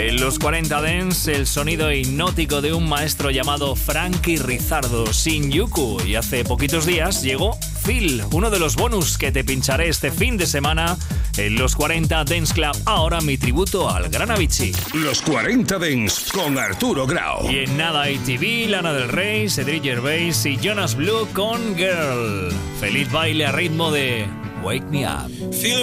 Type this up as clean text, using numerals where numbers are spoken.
En los 40 Dance, el sonido hipnótico de un maestro llamado Frankie Rizardo, Shinjuku. Y hace poquitos días llegó Phil, uno de los bonus que te pincharé este fin de semana en los 40 Dance Club. Ahora mi tributo al gran Avicii. Los 40 Dance con Arturo Grau. Y en nada ITV, Lana del Rey, Cedric Gervais y Jonas Blue con Girl. Feliz baile a ritmo de Wake Me Up.